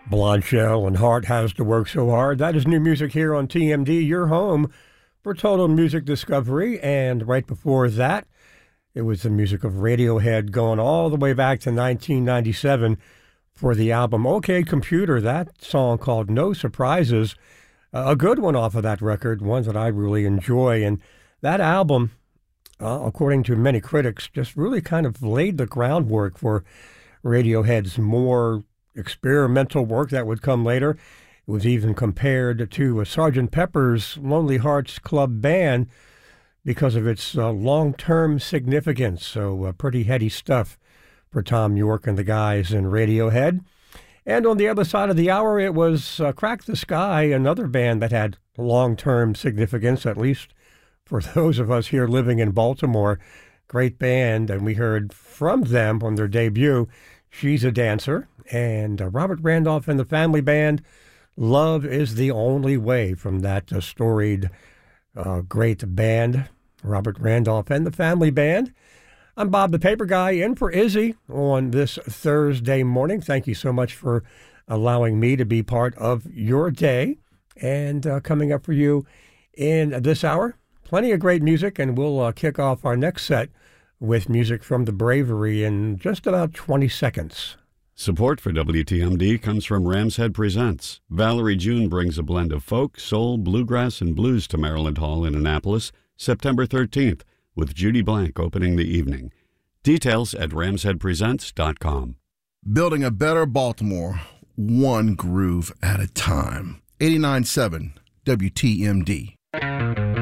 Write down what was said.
Blonde Shell and Heart Has to Work So Hard. That is new music here on TMD, your home for total music discovery. And right before that, it was the music of Radiohead going all the way back to 1997 for the album OK Computer. That song called No Surprises, a good one off of that record, one that I really enjoy. And that album, according to many critics, just really kind of laid the groundwork for Radiohead's more experimental work that would come later. It was even compared to Sgt. Pepper's Lonely Hearts Club Band because of its long-term significance. So pretty heady stuff for Thom Yorke and the guys in Radiohead. And on the other side of the hour, it was Crack the Skye, another band that had long-term significance, at least for those of us here living in Baltimore. Great band, and we heard from them on their debut, She's a Dancer, and Robert Randolph and the Family Band, Love is the Only Way, from that storied, great band, Robert Randolph and the Family Band. I'm Bob the Paper Guy, in for Izzy on this Thursday morning. Thank you so much for allowing me to be part of your day. And coming up for you in this hour, plenty of great music, and we'll kick off our next set with music from the Bravery in just about 20 seconds. Support for WTMD comes from Ram's Head Presents. Valerie June brings a blend of folk, soul, bluegrass, and blues to Maryland Hall in Annapolis, September 13th, with Judy Blank opening the evening. Details at ramsheadpresents.com. Building a better Baltimore, one groove at a time. 89.7 WTMD.